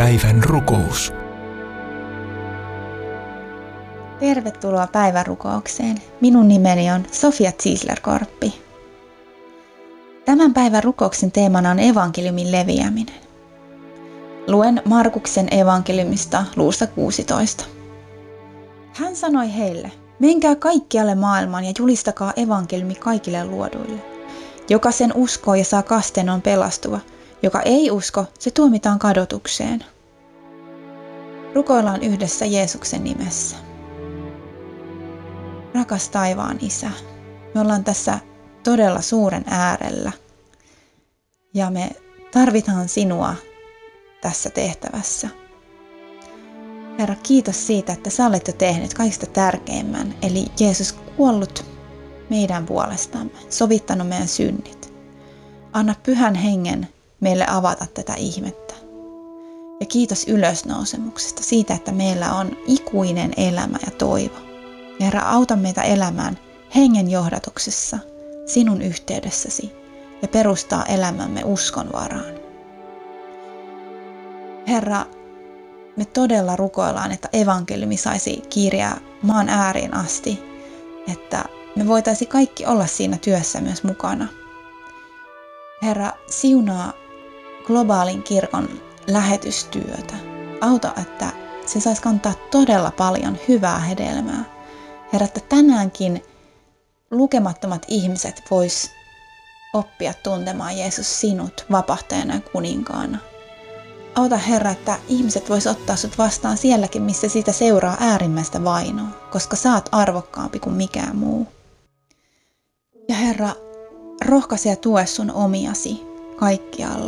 Päivän rukous. Tervetuloa päivärukoukseen. Minun nimeni on Sofia Ziesler-Korppi. Tämän päivän rukouksen teemana on evankeliumin leviäminen. Luen Markuksen evankeliumista luusta 16. Hän sanoi heille, menkää kaikkialle maailmaan ja julistakaa evankeliumi kaikille luoduille. Joka sen uskoo ja saa kasteen on pelastuva. Joka ei usko, se tuomitaan kadotukseen. Rukoillaan yhdessä Jeesuksen nimessä. Rakas taivaan Isä, me ollaan tässä todella suuren äärellä ja me tarvitaan sinua tässä tehtävässä. Herra, kiitos siitä, että sä olet jo tehnyt kaikista tärkeimmän, eli Jeesus kuollut meidän puolestamme, sovittanut meidän synnit. Anna Pyhän Hengen meille avata tätä ihmettä. Ja kiitos ylösnousemuksesta siitä, että meillä on ikuinen elämä ja toivo. Herra, auta meitä elämään hengen johdatuksessa, sinun yhteydessäsi ja perustaa elämämme uskon varaan. Herra, me todella rukoillaan, että evankeliumi saisi kiiriä maan ääriin asti, että me voitaisiin kaikki olla siinä työssä myös mukana. Herra, siunaa globaalin kirkon lähetystyötä. Auta, että se saisi kantaa todella paljon hyvää hedelmää. Herra, että tänäänkin lukemattomat ihmiset vois oppia tuntemaan Jeesus sinut vapahtajana ja kuninkaana. Auta Herra, että ihmiset vois ottaa sut vastaan sielläkin, missä siitä seuraa äärimmäistä vainoa, koska sä oot arvokkaampi kuin mikään muu. Ja Herra, rohkaise ja tue sun omiasi kaikkialla.